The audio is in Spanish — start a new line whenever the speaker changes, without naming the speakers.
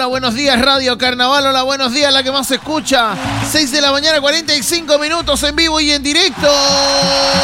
Hola, buenos días, Radio Carnaval. Hola, buenos días, la que más se escucha. 6 de la mañana, 45 minutos en vivo y en directo.